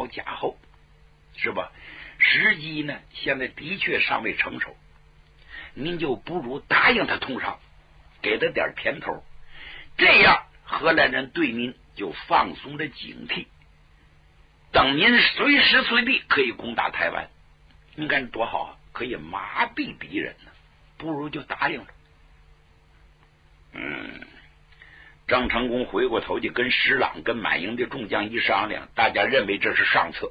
早假后，是吧？时机呢，现在的确尚未成熟，您就不如答应他通商，给他点甜头，这样荷兰人对您就放松了警惕，等您随时随地可以攻打台湾，你看多好啊，可以麻痹敌人呢，不如就答应了。郑成功回过头去跟施琅、跟满营的众将一商量，大家认为这是上策，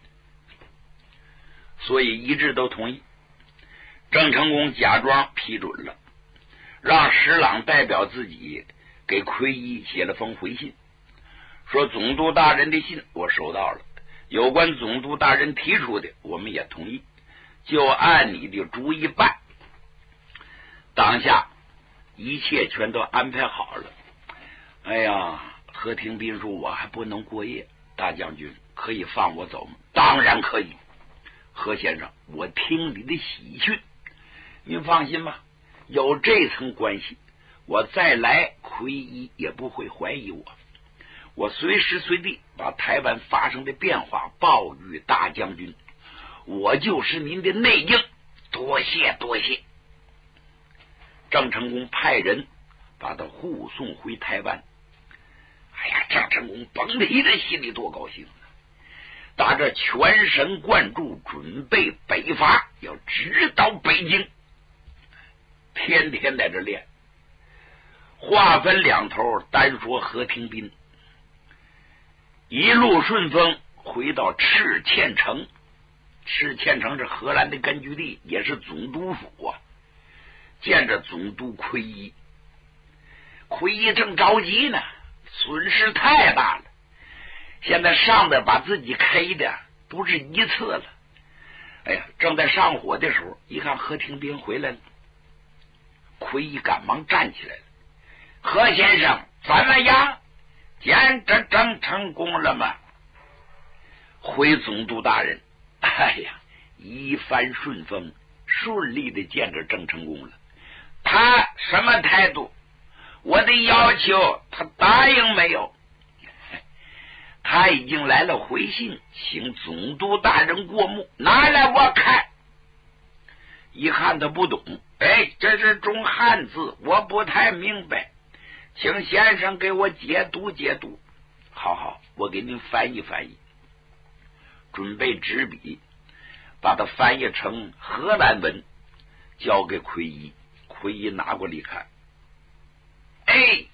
所以一致都同意。郑成功假装批准了，让施琅代表自己给奎一写了封回信，说总督大人的信我收到了，有关总督大人提出的我们也同意，就按你的主意办。当下一切全都安排好了。哎呀，何廷斌说我还不能过夜，大将军可以放我走吗？当然可以，何先生，我听你的喜讯，您放心吧，有这层关系，我再来奎一也不会怀疑我，我随时随地把台湾发生的变化报与大将军，我就是您的内应，多谢多谢。郑成功派人把他护送回台湾。哎呀，郑成功甭提这心里多高兴啊！打这全神贯注准备北伐，要直捣北京，天天在这练。话分两头，单说何廷斌一路顺风回到赤堑城。赤堑城是荷兰的根据地，也是总督府啊。见着总督奎一，奎一正着急呢，损失太大了，现在上边把自己 K 的不是一次了。哎呀，正在上火的时候，一看何廷斌回来了，奎一赶忙站起来了。何先生怎么样？见着郑成功了吗？回总督大人，哎呀，一帆顺风，顺利的见着郑成功了。他什么态度？我的要求他答应没有？他已经来了回信，请总督大人过目，拿来我看。一看他不懂，哎，这是中汉字，我不太明白，请先生给我解读解读。好好，我给您翻译翻译。准备纸笔，把它翻译成荷兰文，交给奎一。奎一拿过来一看，哎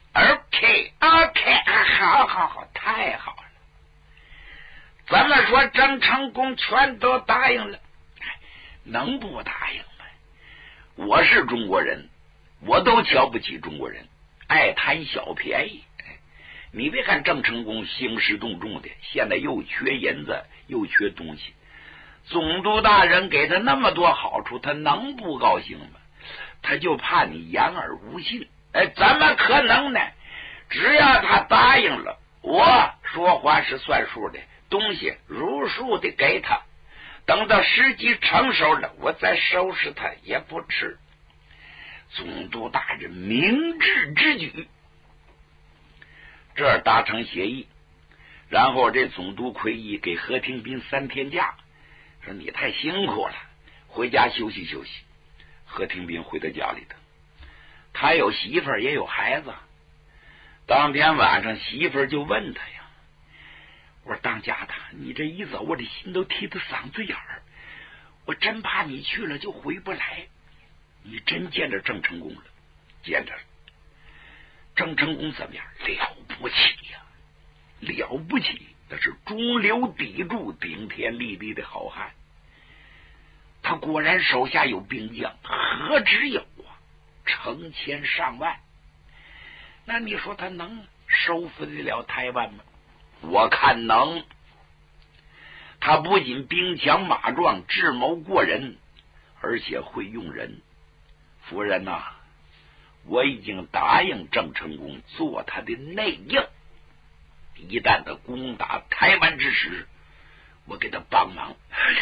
，OK， 好好好，太好了。咱们说郑成功全都答应了，能不答应吗？我是中国人，我都瞧不起中国人，爱贪小便宜。你别看郑成功兴师动众的，现在又缺银子，又缺东西，总督大人给他那么多好处，他能不高兴吗？他就怕你言而无信。哎，怎么可能呢？只要他答应了，我说话是算数的，东西如数的给他，等到时机成熟了，我再收拾他也不迟。总督大人明智之举。这儿达成协议，然后这总督奎一给何廷斌3天假，说你太辛苦了，回家休息休息。何廷斌回到家里头，他有媳妇儿也有孩子。当天晚上媳妇儿就问他呀，我说当家的，你这一走我的心都提到嗓子眼儿，我真怕你去了就回不来。你真见着郑成功了？见着了。郑成功怎么样？了不起呀，了不起，那是中流砥柱、顶天立地的好汉。他果然手下有兵将，何止有啊，成千上万。那你说他能收复得了台湾吗？我看能。他不仅兵强马壮，智谋过人，而且会用人。夫人呐，我已经答应郑成功做他的内应，一旦他攻打台湾之时，我给他帮忙。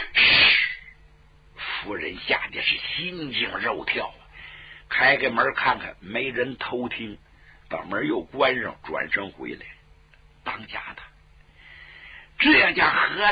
夫人吓得是心惊肉跳，开开门看看没人偷听，把门又关上，转身回来。当家的这样家荷